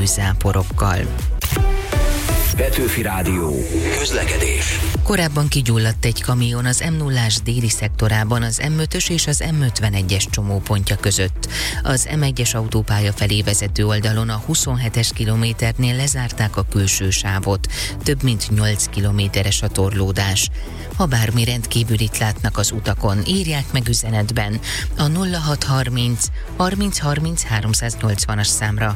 záporokkal. Petőfi Rádió. Közlekedés. Korábban kigyulladt egy kamion az M0-ás déli szektorában az M5-ös és az M51-es csomópontja között. Az M1-es autópálya felé vezető oldalon a 27-es kilométernél lezárták a külső sávot. Több mint 8 kilométeres a torlódás. Ha bármi rendkívülit látnak az utakon, írják meg üzenetben a 0630 30 30 380-as számra.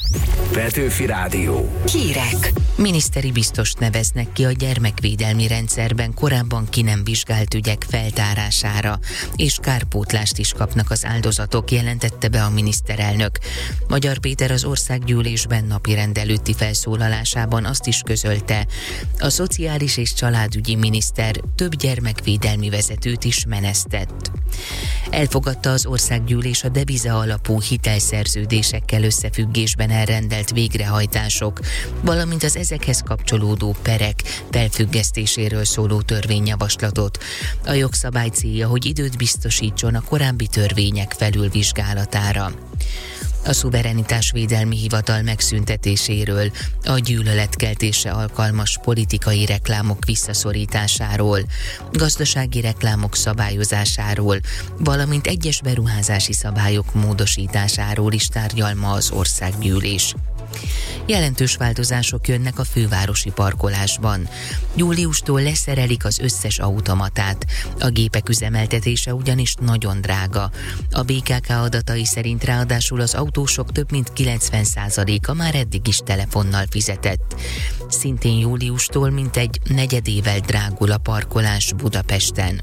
Petőfi Rádió. Hírek. Miniszteri biztost neveznek ki a gyermekvédelmi rendszerben korábban ki nem vizsgált ügyek feltárására, és kárpótlást is kapnak az áldozatok, jelentette be a miniszterelnök. Magyar Péter az országgyűlésben napirend előtti felszólalásában azt is közölte, a szociális és családügyi miniszter több gyermekvédelmi vezetőt is menesztett. Elfogadta az országgyűlés a deviza alapú hitelszerződésekkel összefüggésben elrendelt végrehajtások, valamint az ezekhez kapcsolódó perek felfüggesztéséről szóló törvényjavaslatot. A jogszabály célja, hogy időt biztosítson a korábbi törvények felülvizsgálatára. A szuverenitásvédelmi hivatal megszüntetéséről, a gyűlöletkeltésre alkalmas politikai reklámok visszaszorításáról, gazdasági reklámok szabályozásáról, valamint egyes beruházási szabályok módosításáról is tárgyal ma az országgyűlés. Jelentős változások jönnek a fővárosi parkolásban. Júliustól leszerelik az összes automatát. A gépek üzemeltetése ugyanis nagyon drága. A BKK adatai szerint ráadásul az autósok több mint 90%-a már eddig is telefonnal fizetett. Szintén júliustól mintegy negyedével drágul a parkolás Budapesten.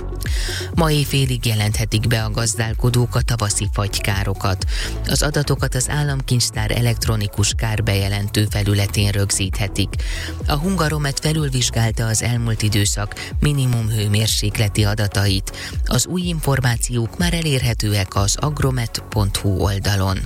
Ma éjfélig jelenthetik be a gazdálkodók a tavaszi fagykárokat. Az adatokat az Államkincstár elektronikus kárbejelentő felületén rögzíthetik. A Hungaromet felülvizsgálta az elmúlt időszak minimum hőmérsékleti adatait. Az új információk már elérhetőek az agromet.hu oldalon.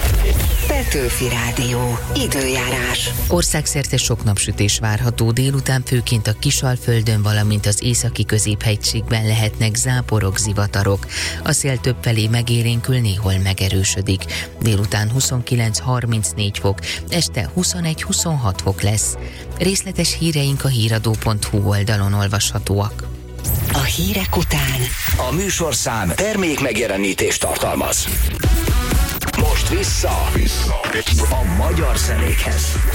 Petőfi Rádió. Időjárás. Országszerte sok napsütés várható, délután főként a Kisalföldön, valamint az északi középhegységben lehetnek záporok, zivatarok. A szél többfelé megélénkül, néhol megerősödik. Délután 29-34 fok, este 21-26 fok lesz. Részletes híreink a híradó.hu oldalon olvashatóak. A hírek után A műsorszám termék megjelenítést tartalmaz. Most vissza a magyar zenékhez.